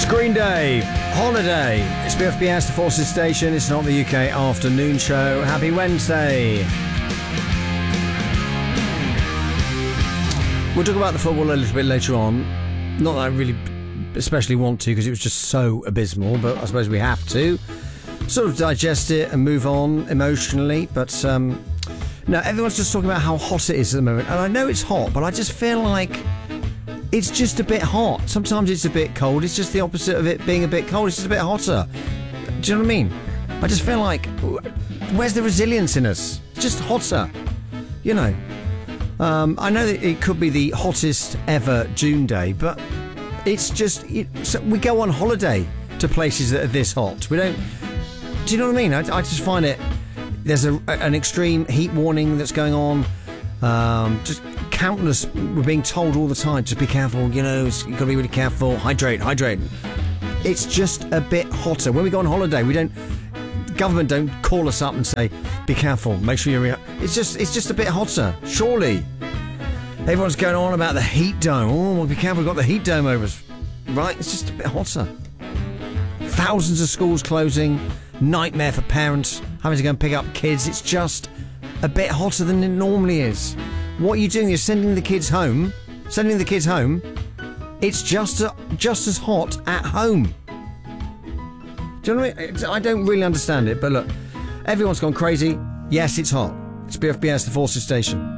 Green Day, Holiday. It's BFBS, the Forces Station. It's not the UK afternoon show. Happy Wednesday. We'll talk about the football a little bit later on. Not that I really especially want to, because it was just so abysmal, but I suppose we have to sort of digest it and move on emotionally. But no, everyone's just talking about how hot it is at the moment. And I know it's hot, but I just feel like it's just a bit hot. Sometimes it's a bit cold. It's just the opposite of it being a bit cold. It's just a bit hotter. Do you know what I mean? I just feel like, where's the resilience in us? It's just hotter. You know. I know that it could be the hottest ever June day, but it's just... so we go on holiday to places that are this hot. We don't... Do you know what I mean? I just find it... There's an extreme heat warning that's going on. Just... Countless, we're being told all the time, just be careful, you know, you've got to be really careful, hydrate. It's just a bit hotter. When we go on holiday, the government don't call us up and say, be careful, make sure you're... It's just a bit hotter, surely. Everyone's going on about the heat dome. Oh, well, be careful, we've got the heat dome over us. Right, it's just a bit hotter. Thousands of schools closing, nightmare for parents, having to go and pick up kids. It's just a bit hotter than it normally is. What are you doing? You're sending the kids home. It's just as hot at home. Do you know what I mean? I don't really understand it, but look, everyone's gone crazy. Yes, it's hot. It's BFBS, the Forces Station.